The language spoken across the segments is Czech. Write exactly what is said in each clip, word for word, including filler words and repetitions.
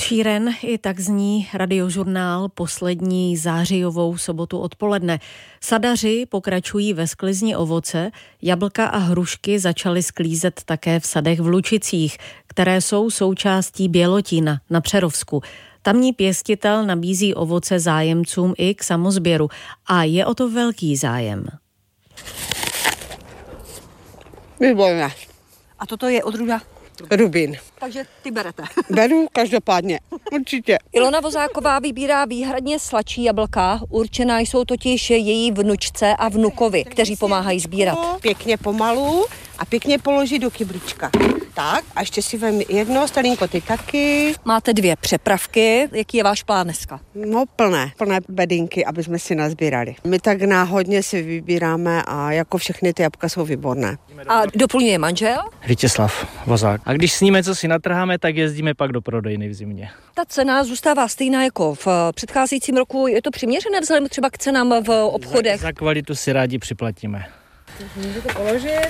Sheeran, i tak zní Radiožurnál poslední zářijovou sobotu odpoledne. Sadaři pokračují ve sklizni ovoce, jablka a hrušky začaly sklízet také v sadech v Lučicích, které jsou součástí Bělotína na Přerovsku. Tamní pěstitel nabízí ovoce zájemcům i k samozběru a je o to velký zájem. Výborné. A toto je odrůda? Rubín. Takže ty berete. Beru každopádně, určitě. Ilona Vozáková vybírá výhradně sladší jablka, určená jsou totiž její vnučce a vnukovi, kteří pomáhají sbírat. Pěkně pomalu a pěkně položit do kyblička. Tak a ještě si vem jedno, Stalinko, ty taky. Máte dvě přepravky, jaký je váš plán dneska? No plné, plné bedinky, aby jsme si nazbírali. My tak náhodně si vybíráme a jako všechny ty jablka jsou výborné. A doplňuje manžel? Vítězslav Vozák. A když sníme, co si natrháme, tak jezdíme pak do prodejny v zimě. Ta cena zůstává stejná jako v předcházejícím roku. Je to přiměřené vzhledem třeba k cenám v obchodech? Za, za kvalitu si rádi připlatíme. Můžete položit.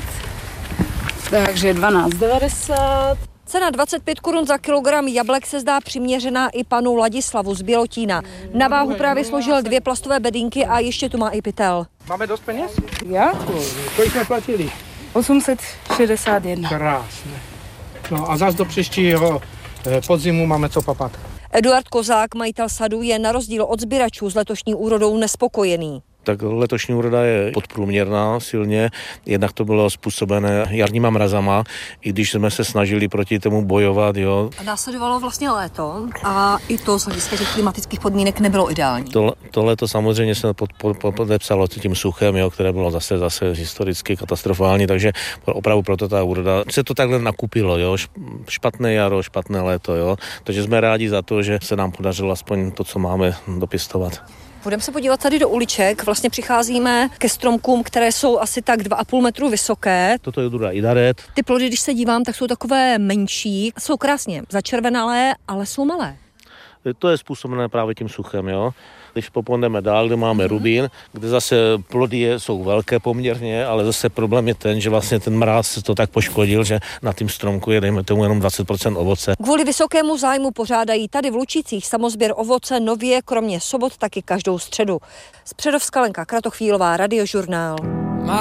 Takže dvanáct devadesát. Cena dvacet pět korun za kilogram jablek se zdá přiměřená i panu Ladislavu z Bělotína. Na váhu právě složil dvě plastové bedinky a ještě tu má i pytel. Máme dost peněz? Já? Kolik jsme platili? osm set šedesát jedna. Krásně. No a zás do příštího podzimu máme co papat. Eduard Kozák, majitel sadu, je na rozdíl od sběračů s letošní úrodou nespokojený. Tak letošní úroda je podprůměrná silně, jednak to bylo způsobené jarníma mrazama, i když jsme se snažili proti tomu bojovat. Jo. A následovalo vlastně léto a i to z hlediska těch klimatických podmínek nebylo ideální. To, to léto samozřejmě se pod, pod, podepsalo tím suchem, jo, které bylo zase, zase historicky katastrofální, takže opravdu proto ta úroda se to takhle nakupilo, jo, špatné jaro, špatné léto, jo, takže jsme rádi za to, že se nám podařilo aspoň to, co máme, dopěstovat. Budeme se podívat tady do uliček. Vlastně přicházíme ke stromkům, které jsou asi tak dva a půl metru vysoké. Toto je odrůda Idaret. Ty plody, když se dívám, tak jsou takové menší. Jsou krásně začervenalé, ale jsou malé. To je způsobené právě tím suchem, jo. Když popondeme dál, kde máme rubín, kde zase plody je, jsou velké poměrně, ale zase problém je ten, že vlastně ten mráz to tak poškodil, že na tím stromku je, dejme tomu, jenom dvacet procent ovoce. Kvůli vysokému zájmu pořádají tady v Lučicích samozběr ovoce nově, kromě sobot taky každou středu. Z Přerovska Lenka Kratochvílová, Radiožurnál.